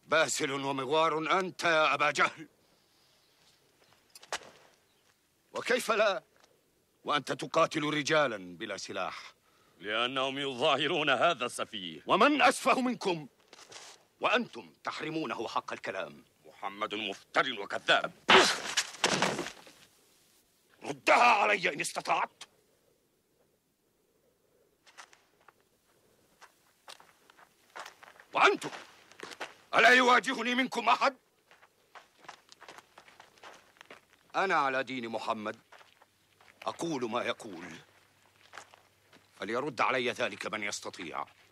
باسل ومغوار أنت يا أبا جهل. وكيف لا وأنت تقاتل رجالا بلا سلاح؟ لأنهم يظاهرون هذا السفيه. ومن أسفه منكم؟ وأنتم تحرمونه حق الكلام. محمد مفتر وكذاب. ردها علي إن استطعت. وأنتم ألا يواجهني منكم أحد؟ أنا على دين محمد، أقول ما يقول، فليرد علي ذلك من يستطيع.